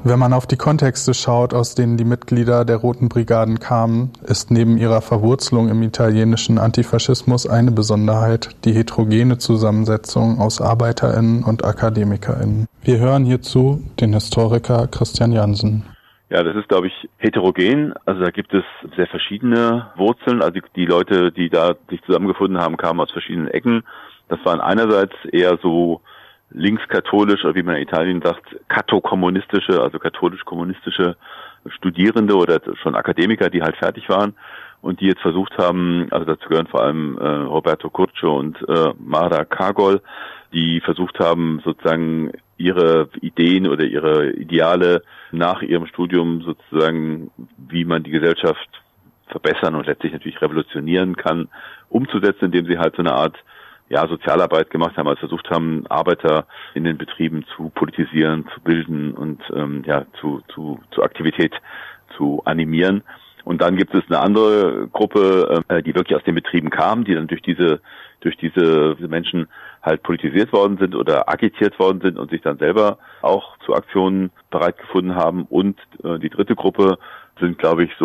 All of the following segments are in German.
Wenn man auf die Kontexte schaut, aus denen die Mitglieder der Roten Brigaden kamen, ist neben ihrer Verwurzelung im italienischen Antifaschismus eine Besonderheit die heterogene Zusammensetzung aus ArbeiterInnen und AkademikerInnen. Wir hören hierzu den Historiker Christian Jansen. Ja, das ist, glaube ich, heterogen. Also da gibt es sehr verschiedene Wurzeln. Also die Leute, die da sich zusammengefunden haben, kamen aus verschiedenen Ecken. Das waren einerseits eher so linkskatholisch, oder wie man in Italien sagt, kathokommunistische, also katholisch-kommunistische Studierende oder schon Akademiker, die halt fertig waren und die jetzt versucht haben, also dazu gehören vor allem Roberto Curcio und Mara Kagol, die versucht haben, sozusagen ihre Ideen oder ihre Ideale nach ihrem Studium sozusagen, wie man die Gesellschaft verbessern und letztlich natürlich revolutionieren kann, umzusetzen, indem sie halt so eine Art Sozialarbeit gemacht haben, also versucht haben, Arbeiter in den Betrieben zu politisieren, zu bilden und zu Aktivität zu animieren. Und dann gibt es eine andere Gruppe, die wirklich aus den Betrieben kam, die dann durch diese Menschen halt politisiert worden sind oder agitiert worden sind und sich dann selber auch zu Aktionen bereit gefunden haben. Und die dritte Gruppe sind, glaube ich,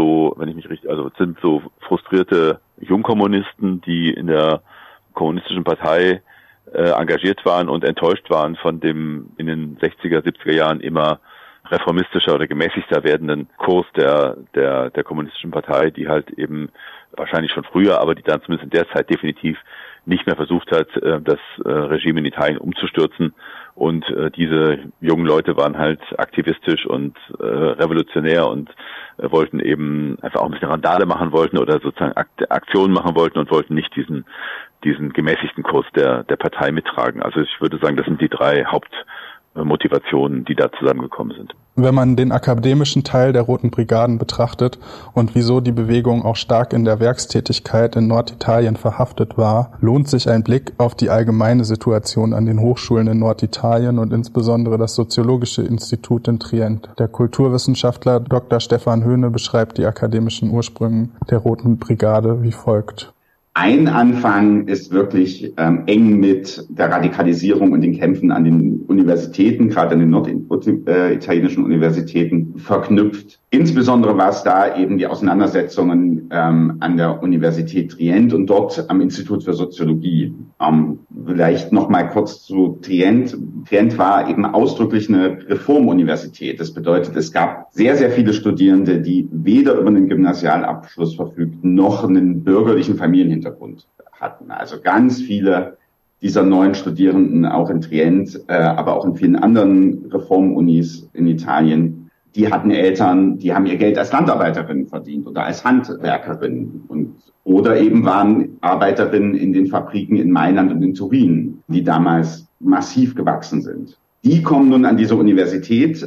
sind so frustrierte Jungkommunisten, die in der kommunistischen Partei engagiert waren und enttäuscht waren von dem in den 60er, 70er Jahren immer reformistischer oder gemäßigter werdenden Kurs der kommunistischen Partei, die halt eben wahrscheinlich schon früher, aber die dann zumindest in der Zeit definitiv nicht mehr versucht hat, das Regime in Italien umzustürzen. Und diese jungen Leute waren halt aktivistisch und revolutionär und wollten eben einfach auch ein bisschen Randale machen wollten oder sozusagen Aktionen machen wollten und wollten nicht diesen gemäßigten Kurs der Partei mittragen. Also ich würde sagen, das sind die drei Hauptmotivationen, die da zusammengekommen sind. Wenn man den akademischen Teil der Roten Brigaden betrachtet und wieso die Bewegung auch stark in der Werkstätigkeit in Norditalien verhaftet war, lohnt sich ein Blick auf die allgemeine Situation an den Hochschulen in Norditalien und insbesondere das Soziologische Institut in Trient. Der Kulturwissenschaftler Dr. Stefan Höhne beschreibt die akademischen Ursprünge der Roten Brigade wie folgt. Ein Anfang ist wirklich eng mit der Radikalisierung und den Kämpfen an den Universitäten, gerade an den norditalienischen Universitäten, verknüpft. Insbesondere war es da eben die Auseinandersetzungen an der Universität Trient und dort am Institut für Soziologie. Vielleicht noch mal kurz zu Trient. Trient war eben ausdrücklich eine Reformuniversität. Das bedeutet, es gab sehr, sehr viele Studierende, die weder über einen Gymnasialabschluss verfügten, noch einen bürgerlichen Familienhintergrund hatten. Also ganz viele dieser neuen Studierenden, auch in Trient, aber auch in vielen anderen Reformunis in Italien, die hatten Eltern, die haben ihr Geld als Landarbeiterinnen verdient oder als Handwerkerinnen oder eben waren Arbeiterinnen in den Fabriken in Mailand und in Turin, die damals massiv gewachsen sind. Die kommen nun an diese Universität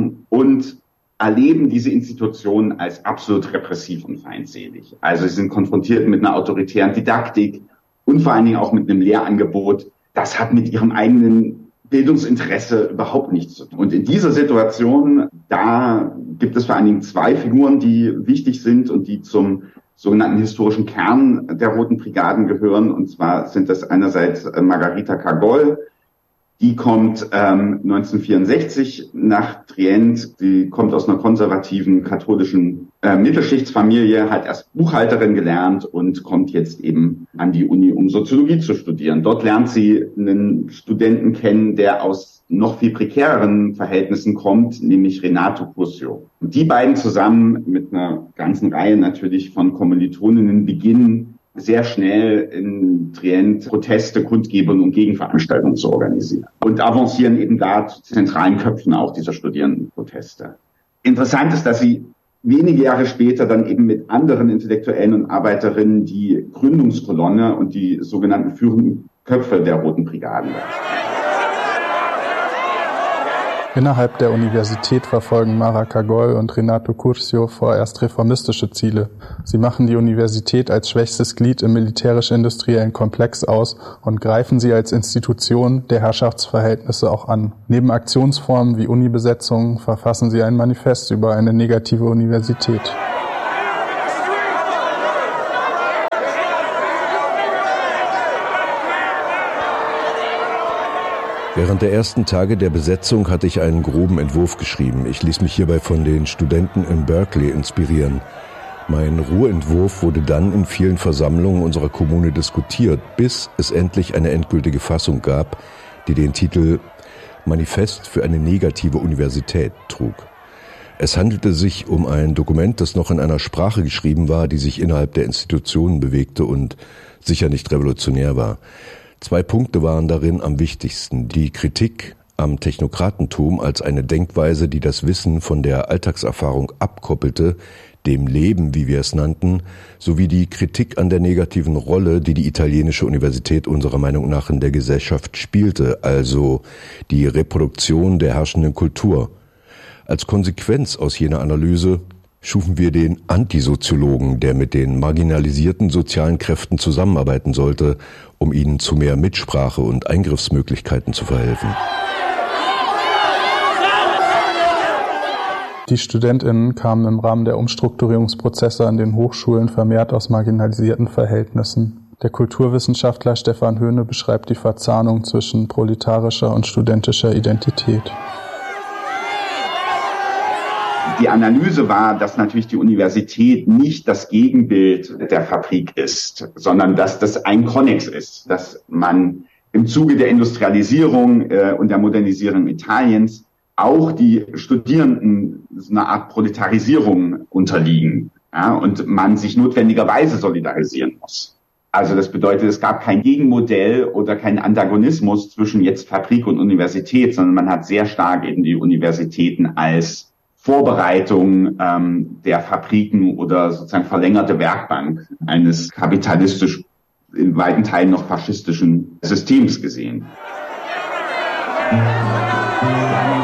und erleben diese Institution als absolut repressiv und feindselig. Also sie sind konfrontiert mit einer autoritären Didaktik und vor allen Dingen auch mit einem Lehrangebot. Das hat mit ihrem eigenen Bildungsinteresse überhaupt nichts zu tun. Und in dieser Situation, da gibt es vor allen Dingen zwei Figuren, die wichtig sind und die zum sogenannten historischen Kern der Roten Brigaden gehören. Und zwar sind das einerseits Margherita Kagol. Die kommt 1964 nach Trient. Sie kommt aus einer konservativen katholischen Mittelschichtsfamilie, hat erst Buchhalterin gelernt und kommt jetzt eben an die Uni, um Soziologie zu studieren. Dort lernt sie einen Studenten kennen, der aus noch viel prekäreren Verhältnissen kommt, nämlich Renato Curcio. Und die beiden zusammen mit einer ganzen Reihe natürlich von Kommilitoninnen beginnen sehr schnell in Trient Proteste, Kundgebungen und Gegenveranstaltungen zu organisieren und avancieren eben da zu zentralen Köpfen auch dieser Studierendenproteste. Interessant ist, dass sie wenige Jahre später dann eben mit anderen Intellektuellen und Arbeiterinnen die Gründungskolonne und die sogenannten führenden Köpfe der Roten Brigaden werden. Innerhalb der Universität verfolgen Mara Kagol und Renato Curcio vorerst reformistische Ziele. Sie machen die Universität als schwächstes Glied im militärisch-industriellen Komplex aus und greifen sie als Institution der Herrschaftsverhältnisse auch an. Neben Aktionsformen wie Unibesetzungen verfassen sie ein Manifest über eine negative Universität. Während der ersten Tage der Besetzung hatte ich einen groben Entwurf geschrieben. Ich ließ mich hierbei von den Studenten in Berkeley inspirieren. Mein Rohentwurf wurde dann in vielen Versammlungen unserer Kommune diskutiert, bis es endlich eine endgültige Fassung gab, die den Titel Manifest für eine negative Universität trug. Es handelte sich um ein Dokument, das noch in einer Sprache geschrieben war, die sich innerhalb der Institutionen bewegte und sicher nicht revolutionär war. 2 Punkte waren darin am wichtigsten: die Kritik am Technokratentum als eine Denkweise, die das Wissen von der Alltagserfahrung abkoppelte, dem Leben, wie wir es nannten, sowie die Kritik an der negativen Rolle, die die italienische Universität unserer Meinung nach in der Gesellschaft spielte, also die Reproduktion der herrschenden Kultur. Als Konsequenz aus jener Analyse schufen wir den Antisoziologen, der mit den marginalisierten sozialen Kräften zusammenarbeiten sollte, um ihnen zu mehr Mitsprache und Eingriffsmöglichkeiten zu verhelfen. Die StudentInnen kamen im Rahmen der Umstrukturierungsprozesse an den Hochschulen vermehrt aus marginalisierten Verhältnissen. Der Kulturwissenschaftler Stefan Höhne beschreibt die Verzahnung zwischen proletarischer und studentischer Identität. Die Analyse war, dass natürlich die Universität nicht das Gegenbild der Fabrik ist, sondern dass das ein Konnex ist, dass man im Zuge der Industrialisierung und der Modernisierung Italiens auch die Studierenden so eine Art Proletarisierung unterliegen, ja, und man sich notwendigerweise solidarisieren muss. Also das bedeutet, es gab kein Gegenmodell oder keinen Antagonismus zwischen jetzt Fabrik und Universität, sondern man hat sehr stark eben die Universitäten als Vorbereitung der Fabriken oder sozusagen verlängerte Werkbank eines kapitalistisch in weiten Teilen noch faschistischen Systems gesehen.